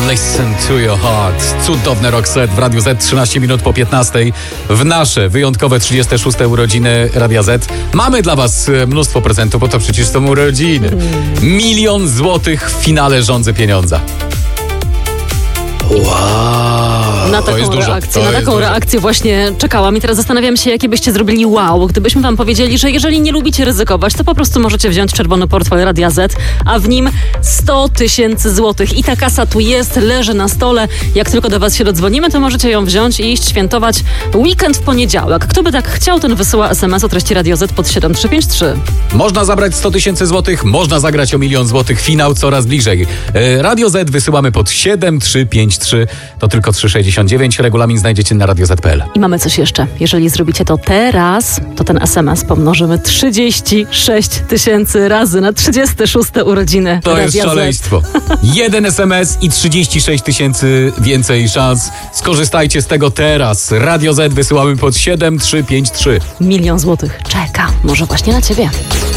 Listen to your heart. Cudowny rock set w Radiu Z, 13 minut po 15. W nasze wyjątkowe 36. urodziny Radia Z. Mamy dla was mnóstwo prezentów, bo to przecież są urodziny. 1 000 000 złotych w finale Rządzy Pieniądza. Wow, Na taką reakcję właśnie czekałam i teraz zastanawiam się, jakie byście zrobili wow, gdybyśmy wam powiedzieli, że jeżeli nie lubicie ryzykować, to po prostu możecie wziąć czerwony portfel Radia Z, a w nim 100 000 złotych. I ta kasa tu jest, leży na stole. Jak tylko do was się dodzwonimy, to możecie ją wziąć i iść świętować weekend w poniedziałek. Kto by tak chciał, ten wysyła SMS o treści Radio Z pod 7353. Można zabrać 100 000 złotych, można zagrać o 1 000 000 złotych. Finał coraz bliżej. Radio Z wysyłamy pod 7353. To tylko 3,69. Regulamin znajdziecie na radioz.pl. I mamy coś jeszcze. Jeżeli zrobicie to teraz, to ten SMS pomnożymy 36 000 razy na 36. urodziny To Radia jest szaleństwo. Jeden SMS i 36 000 więcej szans. Skorzystajcie z tego teraz. Radio Z wysyłamy pod 7353. 1 000 000 złotych czeka. Może właśnie na ciebie.